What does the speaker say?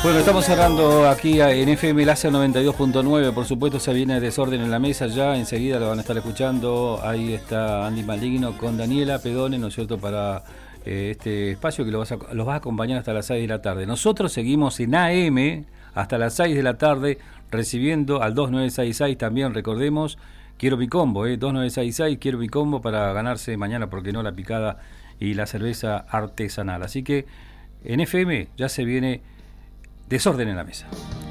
Bueno, estamos cerrando aquí en FM Láser 92.9. Por supuesto, se viene Desorden en la Mesa ya. Enseguida lo van a estar escuchando. Ahí está Andy Maligno con Daniela Pedone, ¿no es cierto?, para este espacio que los va a acompañar hasta las 6 de la tarde. Nosotros seguimos en AM hasta las 6 de la tarde recibiendo al 2966. También recordemos, quiero mi combo, 2966, quiero mi combo para ganarse mañana, porque no, la picada y la cerveza artesanal. Así que en FM ya se viene Desorden en la Mesa.